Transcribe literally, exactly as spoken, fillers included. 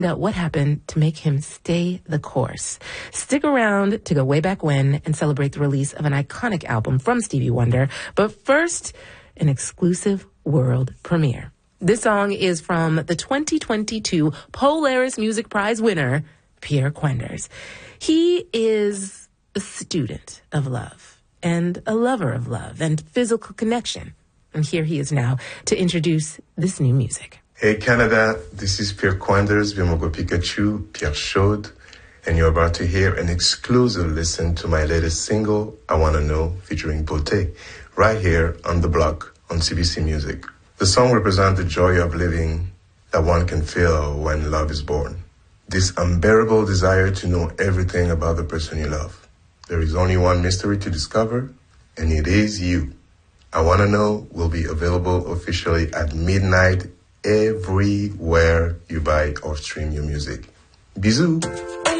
out what happened to make him stay the course. Stick around to go way back when and celebrate the release of an iconic album from Stevie Wonder. But first, an exclusive world premiere. This song is from the twenty twenty-two Polaris Music Prize winner, Pierre Quenders. He is a student of love and a lover of love and physical connection. And here he is now to introduce this new music. Hey Canada, this is Pierre Quenders, Vimogo Pikachu, Pierre Chaude, and you're about to hear an exclusive listen to my latest single, I Wanna Know, featuring Beauté, right here on The Block on C B C Music. The song represents the joy of living that one can feel when love is born. This unbearable desire to know everything about the person you love. There is only one mystery to discover, and it is you. I Wanna Know will be available officially at midnight everywhere you buy or stream your music. Bisous!